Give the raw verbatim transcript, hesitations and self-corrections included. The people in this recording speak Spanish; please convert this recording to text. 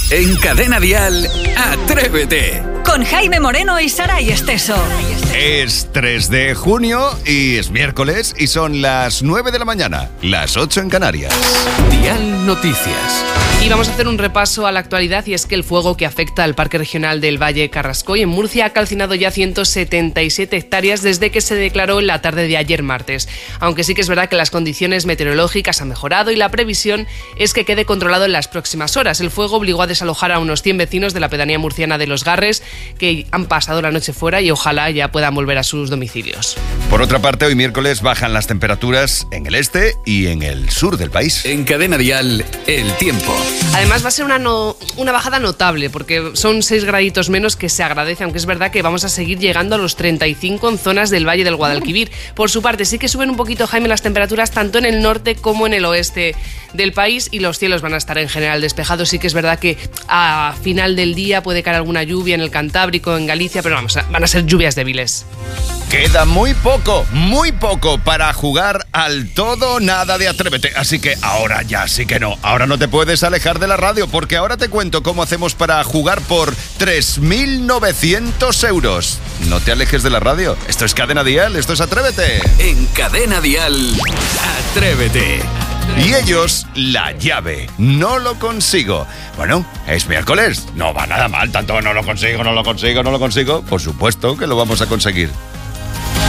En Cadena Dial, Atrévete. Con Jaime Moreno y Saray Esteso. Es tres de junio y es miércoles y son las nueve de la mañana, las ocho en Canarias. Dial Noticias. Y vamos a hacer un repaso a la actualidad, y es que el fuego que afecta al Parque Regional del Valle Carrascoy en Murcia ha calcinado ya ciento setenta y siete hectáreas desde que se declaró en la tarde de ayer martes. Aunque sí que es verdad que las condiciones meteorológicas han mejorado y la previsión es que quede controlado en las próximas horas. El fuego obligó a desalojar a unos cien vecinos de la pedanía murciana de Los Garres, que han pasado la noche fuera y ojalá ya puedan volver a sus domicilios. Por otra parte, hoy miércoles bajan las temperaturas en el este y en el sur del país. En Cadena Dial, el tiempo. Además va a ser una, no, una bajada notable, porque son seis graditos menos, que se agradece, aunque es verdad que vamos a seguir llegando a los treinta y cinco en zonas del Valle del Guadalquivir. Por su parte, sí que suben un poquito, Jaime, las temperaturas tanto en el norte como en el oeste del país, y los cielos van a estar en general despejados. Sí que es verdad que a final del día puede caer alguna lluvia en el Cantábrico, en Galicia, pero vamos, van a ser lluvias débiles. Queda muy poco, muy poco para jugar al todo o nada de Atrévete. Así que ahora ya sí que no. Ahora no te puedes alejar de la radio, porque ahora te cuento cómo hacemos para jugar por tres mil novecientos euros. No te alejes de la radio. Esto es Cadena Dial, esto es Atrévete. En Cadena Dial, Atrévete. Y ellos, la llave. No lo consigo. Bueno, es miércoles. No va nada mal, tanto no lo consigo, no lo consigo, no lo consigo. Por supuesto que lo vamos a conseguir.